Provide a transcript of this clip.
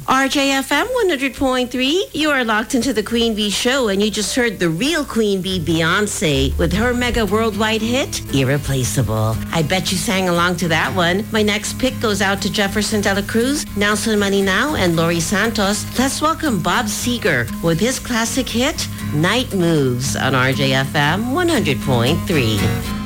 RJFM 100.3, you are locked into the Queen Bee Show, and you just heard the real Queen Bee, Beyonce, with her mega worldwide hit, Irreplaceable. I bet you sang along to that one. My next pick goes out to Jefferson De La Cruz, Nelson Maninao, and Lori Santos. Let's welcome Bob Seger with his classic hit, Night Moves, on RJFM 100.3.